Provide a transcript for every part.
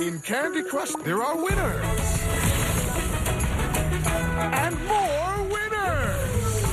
In Candy Crush, there are winners. And more winners.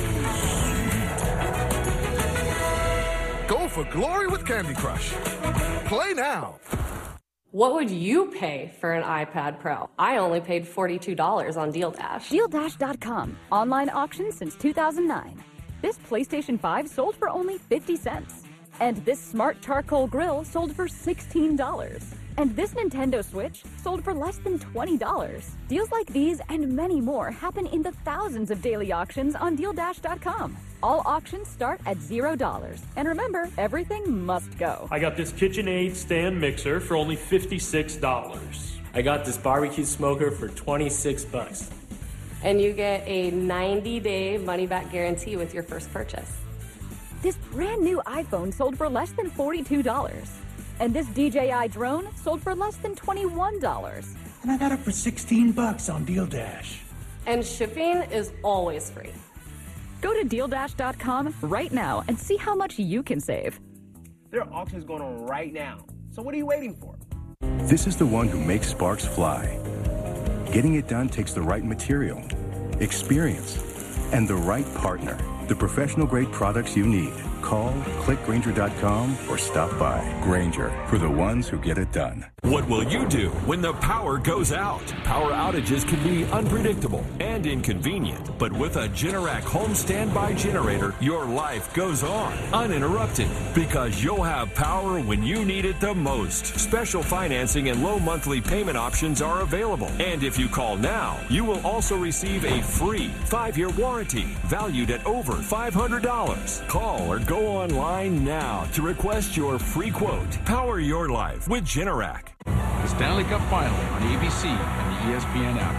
Go for glory with Candy Crush. Play now. What would you pay for an iPad Pro? I only paid $42 on DealDash. DealDash.com. Online auction since 2009. This PlayStation 5 sold for only 50 cents. And this smart charcoal grill sold for $16. And this Nintendo Switch sold for less than $20. Deals like these and many more happen in the thousands of daily auctions on DealDash.com. All auctions start at $0. And remember, everything must go. I got this KitchenAid stand mixer for only $56. I got this barbecue smoker for $26. And you get a 90-day money-back guarantee with your first purchase. This brand new iPhone sold for less than $42. And this DJI drone sold for less than $21. And I got it for $16 on DealDash. And shipping is always free. Go to DealDash.com right now and see how much you can save. There are auctions going on right now. So what are you waiting for? This is the one who makes sparks fly. Getting it done takes the right material, experience, and the right partner. The professional-grade products you need. Call, click Grainger.com, or stop by. Grainger, for the ones who get it done. What will you do when the power goes out? Power outages can be unpredictable and inconvenient, but with a Generac home standby generator, your life goes on, uninterrupted, because you'll have power when you need it the most. Special financing and low monthly payment options are available, and if you call now, you will also receive a free 5-year warranty valued at over $500. Call or go online now to request your free quote. Power your life with Generac. The Stanley Cup Final on ABC and the ESPN app.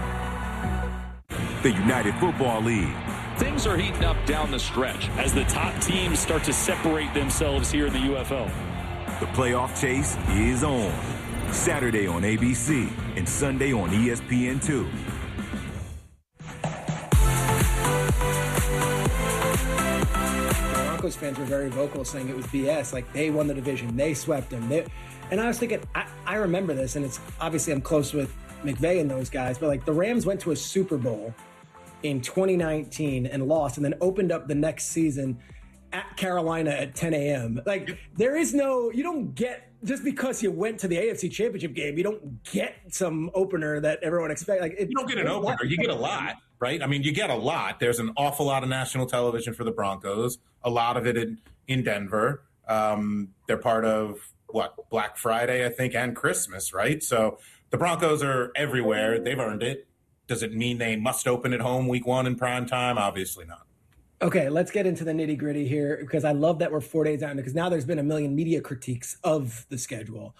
The United Football League. Things are heating up down the stretch as the top teams start to separate themselves here in the UFL. The playoff chase is on. Saturday on ABC and Sunday on ESPN2. Broncos fans were very vocal saying it was BS. Like, they won the division. They swept them. And I was thinking, I remember this, and it's obviously I'm close with McVay and those guys, but like the Rams went to a Super Bowl in 2019 and lost, and then opened up the next season at Carolina at 10 a.m. Like, there is no, you don't get, just because you went to the AFC Championship game, you don't get some opener that everyone expects. Like, you don't get an opener, you get a lot, right? I mean, you get a lot. There's an awful lot of national television for the Broncos, a lot of it in Denver. They're part of, Black Friday, I think, and Christmas, right? So the Broncos are everywhere. They've earned it. Does it mean they must open at home week 1 in prime time? Obviously not. Okay, let's get into the nitty gritty here, because I love that we're 4 days out, because now there's been a million media critiques of the schedule.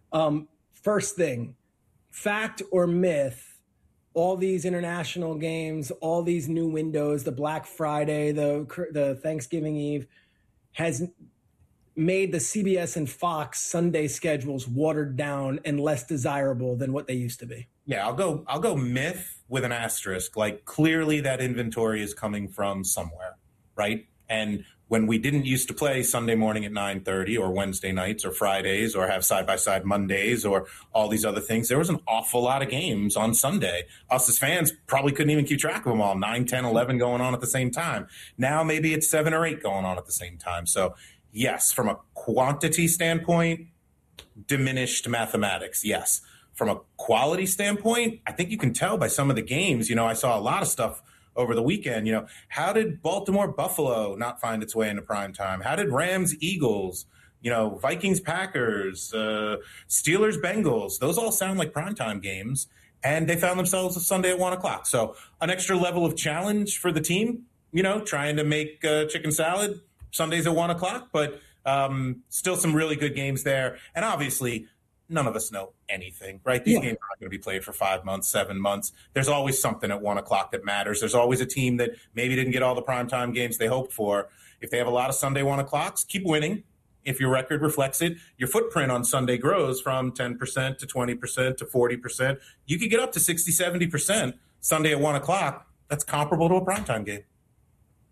First thing, fact or myth, all these international games, all these new windows, the Black Friday, the Thanksgiving Eve, has made the CBS and Fox Sunday schedules watered down and less desirable than what they used to be. Yeah, I'll go myth with an asterisk. Like, clearly that inventory is coming from somewhere, right? And when we didn't used to play Sunday morning at 9:30 or Wednesday nights or Fridays or have side-by-side Mondays or all these other things, there was an awful lot of games on Sunday. Us as fans probably couldn't even keep track of them all, 9, 10, 11 going on at the same time. Now maybe it's 7 or 8 going on at the same time. So yes, from a quantity standpoint, diminished mathematics, yes. From a quality standpoint, I think you can tell by some of the games. You know, I saw a lot of stuff over the weekend. You know, how did Baltimore-Buffalo not find its way into prime time? How did Rams-Eagles, Vikings-Packers, Steelers-Bengals, those all sound like primetime games, and they found themselves Sunday at 1 o'clock. So an extra level of challenge for the team, trying to make chicken salad Sundays at 1 o'clock, but still some really good games there. And obviously, none of us know anything, right? These games aren't going to be played for 5 months, 7 months. There's always something at 1 o'clock that matters. There's always a team that maybe didn't get all the primetime games they hoped for. If they have a lot of Sunday 1 o'clocks, keep winning. If your record reflects it, your footprint on Sunday grows from 10% to 20% to 40%. You could get up to 60, 70% Sunday at 1 o'clock. That's comparable to a primetime game.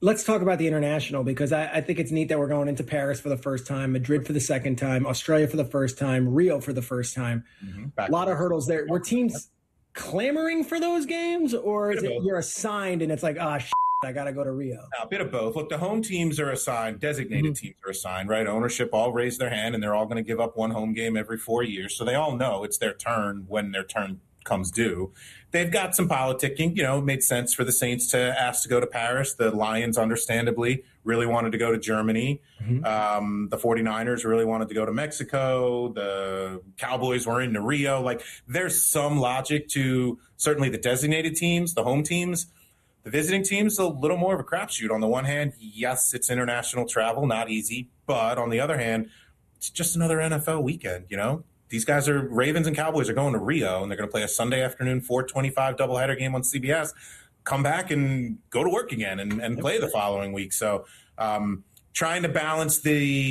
Let's talk about the international, because I think it's neat that we're going into Paris for the first time, Madrid for the second time, Australia for the first time, Rio for the first time. A lot of hurdles there. Were teams clamoring for those games, or is it you're assigned and it's like, I got to go to Rio? A bit of both. Look, the home teams are assigned, designated teams are assigned, right? Ownership all raised their hand, and they're all going to give up one home game every 4 years. So they all know it's their turn when their turn comes due. They've got some politicking. It made sense for the Saints to ask to go to Paris. The Lions, understandably, really wanted to go to Germany. The 49ers really wanted to go to Mexico. The Cowboys were into Rio. Like, there's some logic to certainly the designated teams, the home teams. The visiting team's a little more of a crapshoot. On the one hand, yes, it's international travel, not easy. But on the other hand, it's just another NFL weekend, These guys Ravens and Cowboys are going to Rio, and they're going to play a Sunday afternoon 4:25 doubleheader game on CBS, come back and go to work again and play the following week. So trying to balance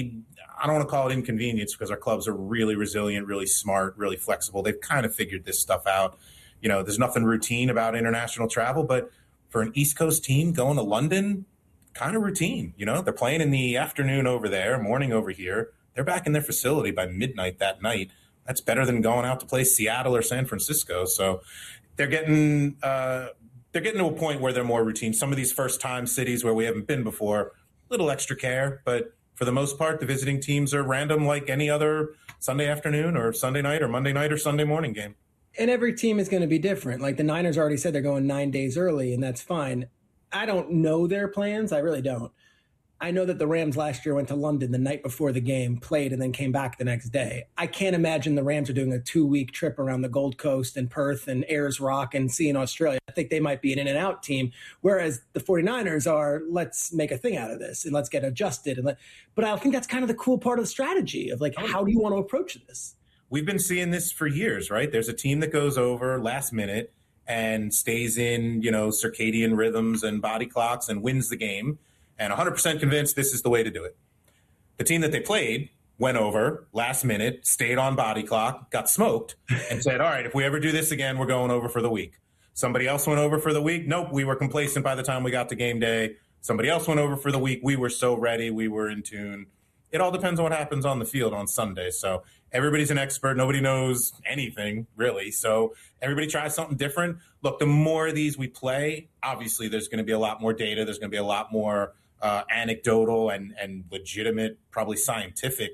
I don't want to call it inconvenience, because our clubs are really resilient, really smart, really flexible. They've kind of figured this stuff out. There's nothing routine about international travel, but for an East Coast team going to London, kind of routine. They're playing in the afternoon over there, morning over here. They're back in their facility by midnight that night. That's better than going out to play Seattle or San Francisco. So they're getting to a point where they're more routine. Some of these first-time cities where we haven't been before, a little extra care. But for the most part, the visiting teams are random like any other Sunday afternoon or Sunday night or Monday night or Sunday morning game. And every team is going to be different. Like the Niners already said they're going 9 days early, and that's fine. I don't know their plans. I really don't. I know that the Rams last year went to London the night before the game, played, and then came back the next day. I can't imagine the Rams are doing a 2-week trip around the Gold Coast and Perth and Ayers Rock and seeing Australia. I think they might be an in-and-out team, whereas the 49ers are, let's make a thing out of this and let's get adjusted. But I think that's kind of the cool part of the strategy of, like, how do you want to approach this? We've been seeing this for years, right? There's a team that goes over last minute and stays in, circadian rhythms and body clocks and wins the game. And 100% convinced this is the way to do it. The team that they played went over last minute, stayed on body clock, got smoked, and said, all right, if we ever do this again, we're going over for the week. Somebody else went over for the week. Nope, we were complacent by the time we got to game day. Somebody else went over for the week. We were so ready. We were in tune. It all depends on what happens on the field on Sunday. So everybody's an expert. Nobody knows anything, really. So everybody tries something different. Look, the more of these we play, obviously there's going to be a lot more data. There's going to be a lot more anecdotal and legitimate, probably scientific,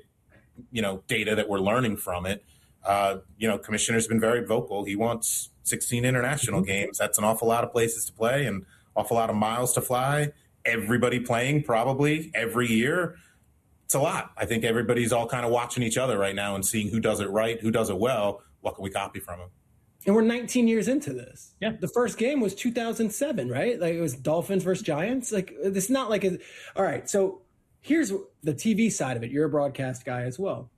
data that we're learning from it. Commissioner's been very vocal. He wants 16 international games. That's an awful lot of places to play and awful lot of miles to fly. Everybody playing probably every year. It's a lot. I think everybody's all kind of watching each other right now and seeing who does it right, who does it well. What can we copy from them? And we're 19 years into this. Yeah. The first game was 2007, right? Like, it was Dolphins versus Giants. Like, it's not like a... All right, so here's the TV side of it. You're a broadcast guy as well.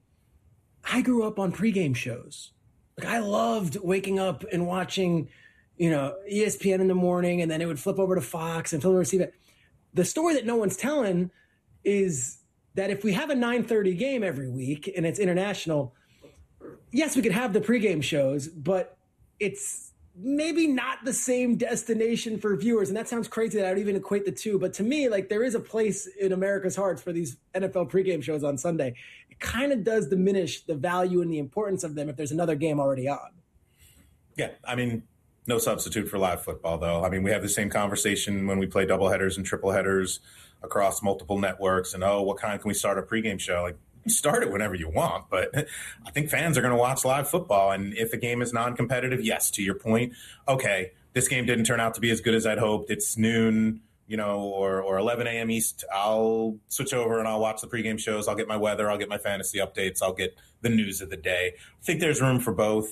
I grew up on pregame shows. Like, I loved waking up and watching, ESPN in the morning, and then it would flip over to Fox and flip over to CBS. The story that no one's telling is that if we have a 9:30 game every week and it's international, yes, we could have the pregame shows, but it's maybe not the same destination for viewers. And that sounds crazy that I would even equate the two. But to me, like, there is a place in America's hearts for these NFL pregame shows on Sunday. It kind of does diminish the value and the importance of them if there's another game already on. Yeah, I mean, no substitute for live football, though. I mean, we have the same conversation when we play doubleheaders and triple headers across multiple networks. And, what kind can we start a pregame show? Like, you start it whenever you want, but I think fans are going to watch live football. And if a game is non-competitive, yes, to your point, okay, this game didn't turn out to be as good as I'd hoped. It's noon, or 11 a.m. East. I'll switch over and I'll watch the pregame shows. I'll get my weather. I'll get my fantasy updates. I'll get the news of the day. I think there's room for both.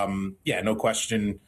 No question.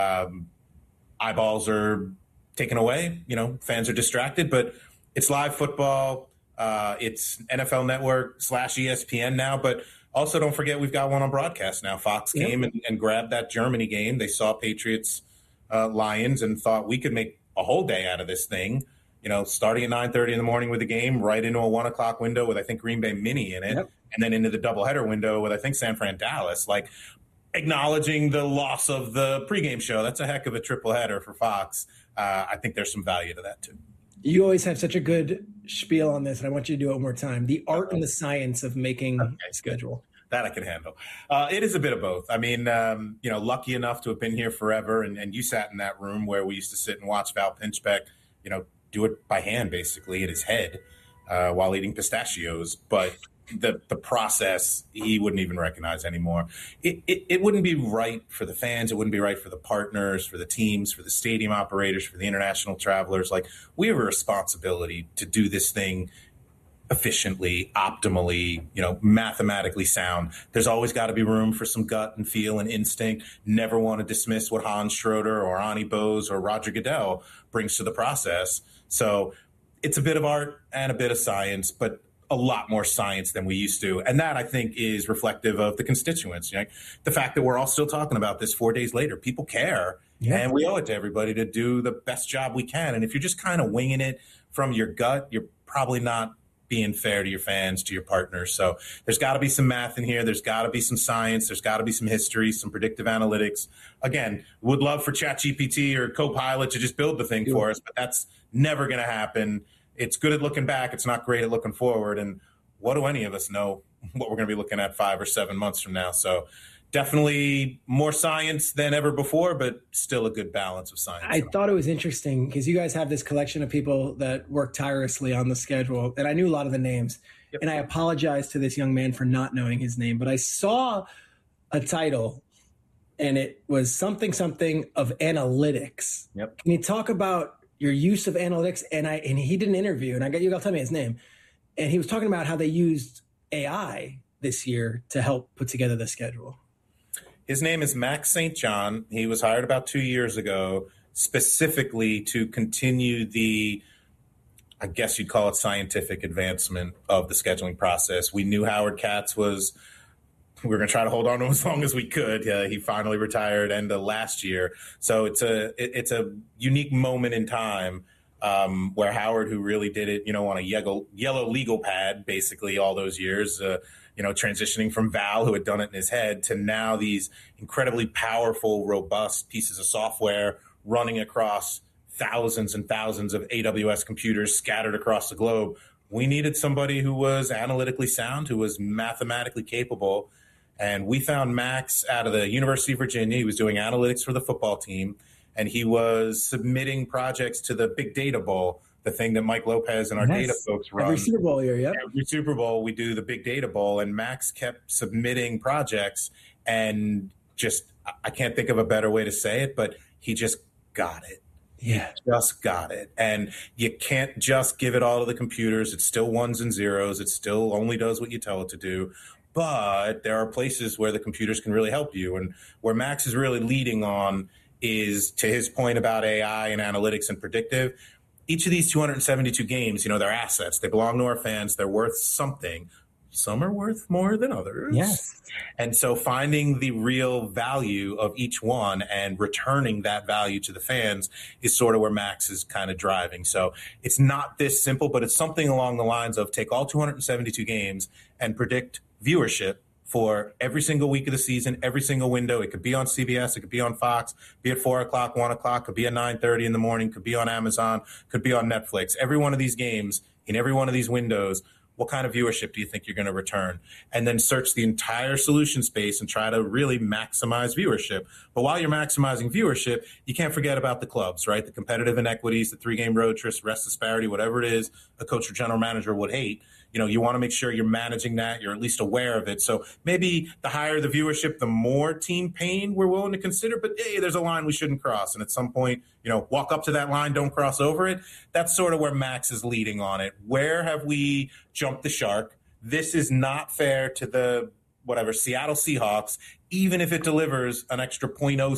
Eyeballs are taken away. Fans are distracted, but it's live football. It's NFL Network / ESPN now, but also don't forget we've got one on broadcast now. Fox came and grabbed that Germany game. They saw Patriots Lions and thought we could make a whole day out of this thing. Starting at 9:30 in the morning with the game, right into a 1 o'clock window with I think Green Bay Mini in it, and then into the doubleheader window with I think San Fran Dallas. Like, acknowledging the loss of the pregame show. That's a heck of a triple header for Fox. I think there's some value to that too. You always have such a good spiel on this, and I want you to do it one more time. The art and the science of making a schedule. That I can handle. It is a bit of both. I mean, lucky enough to have been here forever, and you sat in that room where we used to sit and watch Val Pinchbeck, do it by hand, basically, in his head while eating pistachios. But the process, he wouldn't even recognize anymore. It wouldn't be right for the fans. It wouldn't be right for the partners, for the teams, for the stadium operators, for the international travelers. Like, we have a responsibility to do this thing efficiently, optimally, mathematically sound. There's always got to be room for some gut and feel and instinct. Never want to dismiss what Hans Schroeder or Ani Bose or Roger Goodell brings to the process. So it's a bit of art and a bit of science, but a lot more science than we used to. And that, I think, is reflective of the constituents. The fact that we're all still talking about this 4 days later, people care. Yeah. And we owe it to everybody to do the best job we can. And if you're just kind of winging it from your gut, you're probably not being fair to your fans, to your partners. So there's got to be some math in here. There's got to be some science. There's got to be some history, some predictive analytics. Again, would love for ChatGPT or Copilot to just build the thing for us, but that's never going to happen. It's good at looking back. It's not great at looking forward. And what do any of us know what we're going to be looking at 5 or 7 months from now? So definitely more science than ever before, but still a good balance of science. I thought it was interesting because you guys have this collection of people that work tirelessly on the schedule, and I knew a lot of the names. Yep. And I apologize to this young man for not knowing his name, but I saw a title, and it was something of analytics. Yep. Can you talk about your use of analytics? And he did an interview, and you got to tell me his name. And he was talking about how they used AI this year to help put together the schedule. His name is Max St. John. He was hired about 2 years ago specifically to continue the, I guess you'd call it, scientific advancement of the scheduling process. We knew Howard Katz we were going to try to hold on to him as long as we could. He finally retired end of last year. So it's a unique moment in time where Howard, who really did it, on a yellow legal pad, basically all those years, transitioning from Val, who had done it in his head, to now these incredibly powerful, robust pieces of software running across thousands and thousands of AWS computers scattered across the globe. We needed somebody who was analytically sound, who was mathematically capable. And we found Max out of the University of Virginia. He was doing analytics for the football team, and he was submitting projects to the Big Data Bowl, the thing that Mike Lopez and our data folks run. Every Super Bowl year, yeah. Every Super Bowl, we do the Big Data Bowl, and Max kept submitting projects, and I can't think of a better way to say it, but he just got it. Yeah. He just got it. And you can't just give it all to the computers. It's still ones and zeros. It still only does what you tell it to do. But there are places where the computers can really help you. And where Max is really leading on is, to his point about AI and analytics and predictive, each of these 272 games, they're assets. They belong to our fans. They're worth something. Some are worth more than others. Yes. And so finding the real value of each one and returning that value to the fans is sort of where Max is kind of driving. So it's not this simple, but it's something along the lines of take all 272 games and predict viewership for every single week of the season, every single window. It could be on CBS, it could be on Fox, be at 4 o'clock, 1 o'clock, could be at 9:30 in the morning, could be on Amazon, could be on Netflix. Every one of these games, in every one of these windows, what kind of viewership do you think you're going to return? And then search the entire solution space and try to really maximize viewership. But while you're maximizing viewership, you can't forget about the clubs, right? The competitive inequities, the 3-game road trips, rest disparity, whatever it is a coach or general manager would hate. You want to make sure you're managing that. You're at least aware of it. So maybe the higher the viewership, the more team pain we're willing to consider. But hey, there's a line we shouldn't cross. And at some point, walk up to that line, don't cross over it. That's sort of where Max is leading on it. Where have we jumped the shark? This is not fair to the Seattle Seahawks. Even if it delivers an extra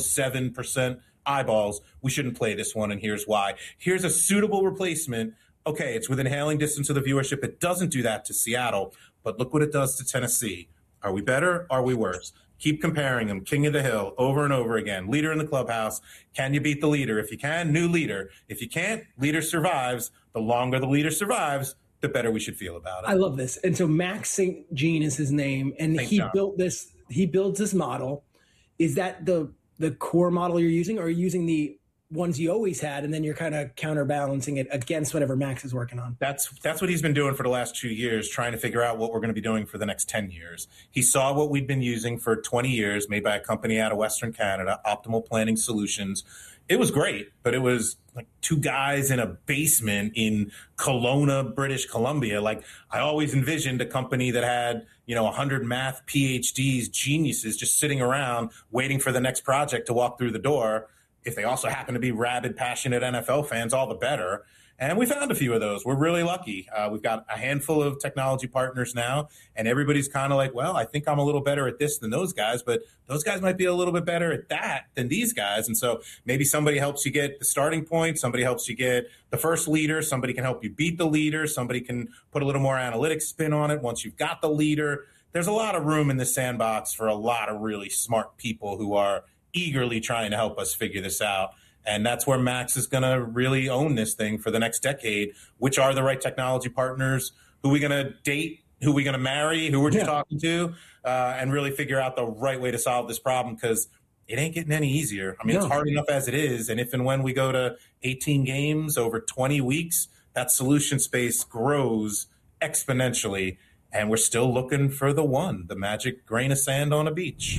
0.07% eyeballs, we shouldn't play this one. And here's why. Here's a suitable replacement. Okay, it's within hailing distance of the viewership. It doesn't do that to Seattle, but look what it does to Tennessee. Are we better? Are we worse? Keep comparing them. King of the Hill over and over again. Leader in the clubhouse. Can you beat the leader? If you can, new leader. If you can't, leader survives. The longer the leader survives, the better we should feel about it. I love this. And so Max St. Jean is his name, and he builds this model. Is that the core model you're using, or are you using the ones you always had, and then you're kind of counterbalancing it against whatever Max is working on. That's what he's been doing for the last 2 years, trying to figure out what we're going to be doing for the next 10 years. He saw what we'd been using for 20 years, made by a company out of Western Canada, Optimal Planning Solutions. It was great, but it was like two guys in a basement in Kelowna, British Columbia. Like, I always envisioned a company that had, 100 math PhDs, geniuses just sitting around waiting for the next project to walk through the door. If they also happen to be rabid, passionate NFL fans, all the better. And we found a few of those. We're really lucky. We've got a handful of technology partners now, and everybody's kind of like, well, I think I'm a little better at this than those guys, but those guys might be a little bit better at that than these guys. And so maybe somebody helps you get the starting point, somebody helps you get the first leader, somebody can help you beat the leader, somebody can put a little more analytics spin on it once you've got the leader. There's a lot of room in the sandbox for a lot of really smart people who are eagerly trying to help us figure this out. And that's where Max is going to really own this thing for the next decade. Which are the right technology partners? Who are we going to date? Who are we going to marry? Who we're just talking to? And really figure out the right way to solve this problem, because it ain't getting any easier. I mean, It's hard enough as it is. And if and when we go to 18 games over 20 weeks, that solution space grows exponentially. And we're still looking for the magic grain of sand on a beach.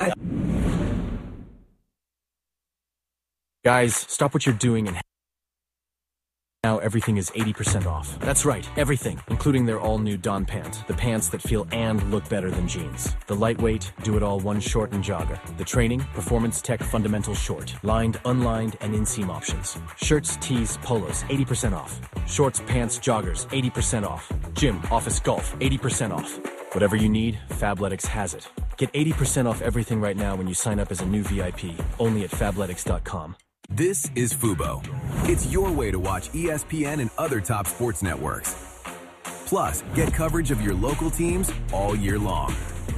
Guys, stop what you're doing and now everything is 80% off. That's right, everything, including their all-new Don pant. The pants that feel and look better than jeans. The lightweight, do-it-all one short and jogger. The training, performance tech fundamental short. Lined, unlined, and inseam options. Shirts, tees, polos, 80% off. Shorts, pants, joggers, 80% off. Gym, office, golf, 80% off. Whatever you need, Fabletics has it. Get 80% off everything right now when you sign up as a new VIP, only at Fabletics.com. This is Fubo. It's your way to watch ESPN and other top sports networks. Plus, get coverage of your local teams all year long.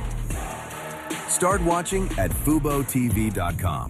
Start watching at FuboTV.com.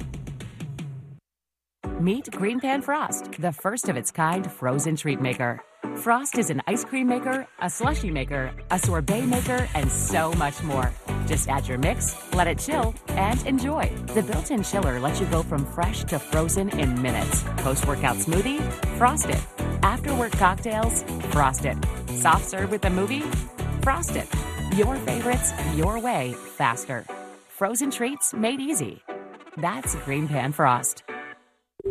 Meet Green Pan Frost, the first of its kind frozen treat maker. Frost is an ice cream maker, a slushie maker, a sorbet maker, and so much more. Just add your mix, let it chill, and enjoy. The built-in chiller lets you go from fresh to frozen in minutes. Post-workout smoothie? Frost it. After-work cocktails? Frost it. Soft serve with a movie? Frost it. Your favorites, your way, faster. Frozen treats made easy. That's Green Pan Frost.